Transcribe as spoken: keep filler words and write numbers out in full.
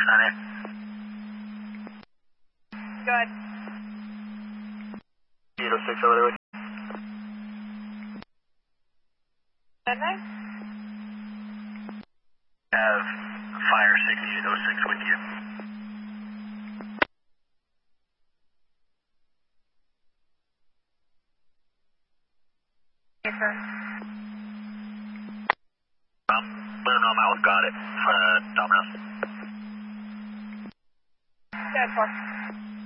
nine eight. Good. eight oh six over there with you. Good night. Have Fire sixty-eight oh six with you. Yes, sir. Um, let him know I'm out with got it. Uh, Domino's. Good, four.